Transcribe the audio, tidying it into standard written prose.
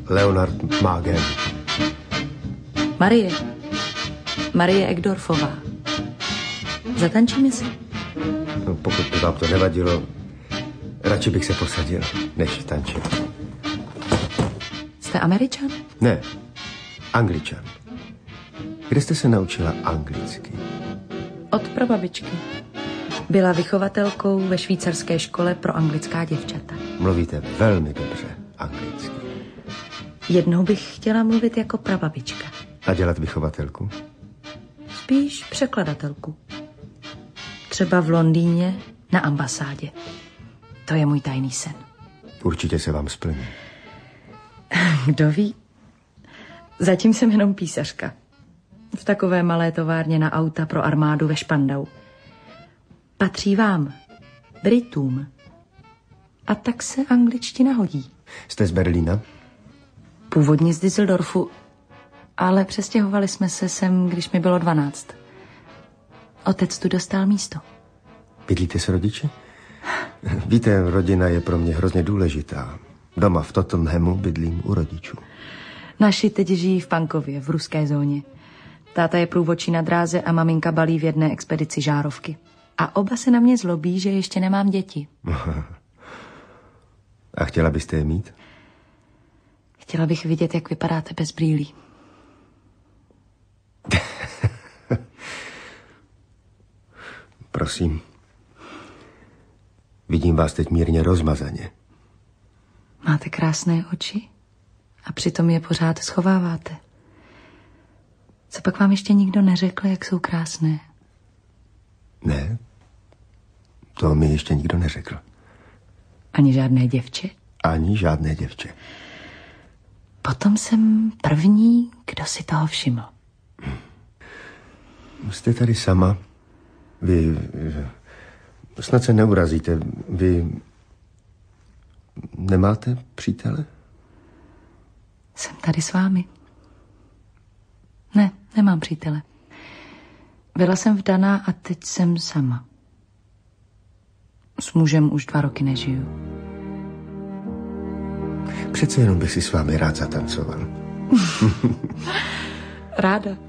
Leonard Magen. Marie Egdorfová. Zatančíme si? No, pokud by vám to nevadilo, radši bych se posadil, než tančit. Jste Američan? Ne, Angličan. Kde jste se naučila anglicky? Od prababičky. Byla vychovatelkou ve švýcarské škole pro anglická děvčata. Mluvíte velmi dobře anglicky. Jednou bych chtěla mluvit jako prababička. A dělat vychovatelku? Spíš překladatelku. Třeba v Londýně na ambasádě. To je můj tajný sen. Určitě se vám splní. Kdo ví? Zatím jsem jenom písařka. V takové malé továrně na auta pro armádu ve Špandau. Patří vám, Britům. A tak se angličtina hodí. Jste z Berlína? Původně z Düsseldorfu, ale přestěhovali jsme se sem, když mi bylo 12. Otec tu dostal místo. Bydlíte s rodiči? Víte, rodina je pro mě hrozně důležitá. Doma v Tottenhamu bydlím u rodičů. Naši teď žijí v Pankově, v ruské zóně. Táta je průvodčí na dráze a maminka balí v jedné expedici žárovky. A oba se na mě zlobí, že ještě nemám děti. A chtěla byste je mít? Chtěla bych vidět, jak vypadáte bez brýlí. Prosím. Vidím vás teď mírně rozmazaně. Máte krásné oči a přitom je pořád schováváte. Co pak vám ještě nikdo neřekl, jak jsou krásné? Ne, to mi ještě nikdo neřekl. Ani žádné děvče? Ani žádné děvče. Potom jsem první, kdo si toho všiml. Jste tady sama? Vy snad se neurazíte. Vy nemáte přítele? Jsem tady s vámi. Ne, nemám přítele. Byla jsem vdaná a teď jsem sama. S mužem už 2 roky nežiju. Přece jenom bych si s vámi rád zatancoval. Ráda.